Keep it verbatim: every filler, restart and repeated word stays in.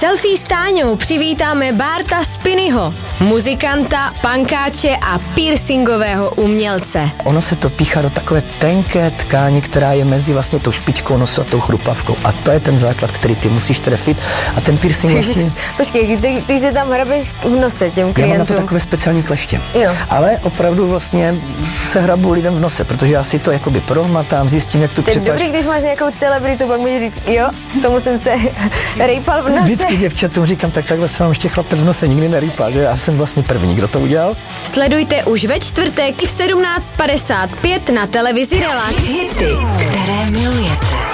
Selfie s Táňou přivítáme Barta Spinneyho, muzikanta, pankáče a piercingového umělce. Ono se to píchá do takové tenké tkáně, která je mezi vlastně tou špičkou nosu a tou chrupavkou. A to je ten základ, který ty musíš trefit. A ten piercing vlastně... Počkej, ty, ty se tam hrabeš v nose těm klientům. Já mám na to takové speciální kleště. Jo. Ale opravdu vlastně se hrabu lidem v nose, protože já si to jakoby prohmatám, zjistím, jak tu přepaš. přepaš... Dobrý, když máš nějakou celebritu, pak můžeš říct, jo, tomu jsem se rejpal v nose. Vždycky děvčatům říkám, tak takhle se vám ještě chlapec v nose nikdy nerýpal, že já jsem vlastně první, kdo to udělal. Sledujte už ve čtvrtek v sedmnáct padesát pět na televizi Relax. Hity, které milujete.